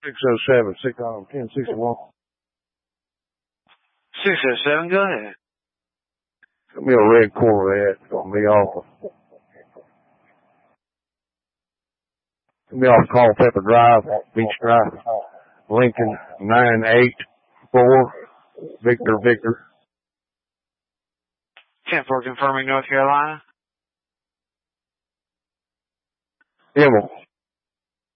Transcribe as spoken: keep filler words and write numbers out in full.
six oh seven, six oh ten sixty-one. six oh seven, go ahead. Give me a red Corvette. It's gonna be off. Give me off Culpeper Drive, Beach Drive, Lincoln nine eight four, Victor Victor. ten four confirming North Carolina. Emil.